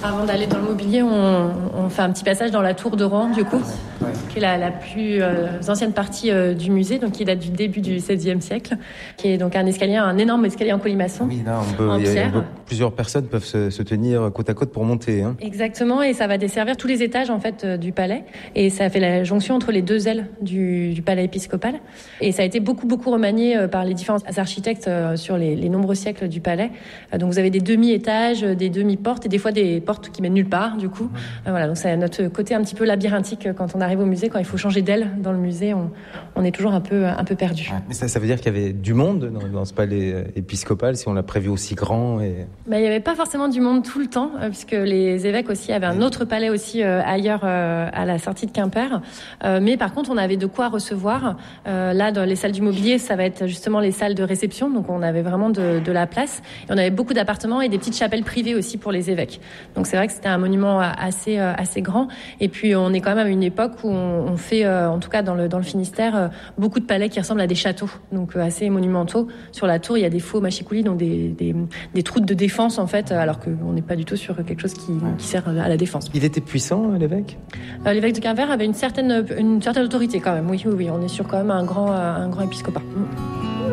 Avant d'aller dans le mobilier, on fait un petit passage dans la tour de Rohan, du coup, qui est la plus ancienne partie du musée, donc qui date du début du XVIe siècle, qui est donc un énorme escalier en colimaçon. Oui, là, plusieurs personnes peuvent se tenir côte à côte pour monter. Hein. Exactement, et ça va desservir tous les étages en fait du palais, et ça fait la jonction entre les deux ailes du palais épiscopal. Et ça a été beaucoup remanié par les différents architectes sur les nombreux siècles du palais. Donc vous avez des demi-étages, des demi-portes, et des fois des portes qui mènent nulle part, du coup. Voilà, donc c'est notre côté un petit peu labyrinthique quand on arrive au musée, quand il faut changer d'aile dans le musée, on est toujours un peu perdu. Ouais, mais ça veut dire qu'il y avait du monde dans ce palais épiscopal, si on l'a prévu aussi grand et... Il n'y avait pas forcément du monde tout le temps, puisque les évêques aussi avaient un autre palais aussi ailleurs à la sortie de Quimper. Mais par contre, on avait de quoi recevoir. Là, dans les salles du mobilier, ça va être justement les salles de réception, donc on avait vraiment de la place. Et on avait beaucoup d'appartements et des petites chapelles privées aussi pour les évêques. Donc c'est vrai que c'était un monument assez grand. Et puis on est quand même à une époque où on fait, en tout cas dans le Finistère, beaucoup de palais qui ressemblent à des châteaux, donc assez monumentaux. Sur la tour, il y a des faux machicoulis, donc des trous de défense en fait, alors qu'on n'est pas du tout sur quelque chose qui sert à la défense. Il était puissant, l'évêque ? L'évêque de Quimper avait une certaine autorité quand même. Oui, on est sur quand même un grand épiscopat.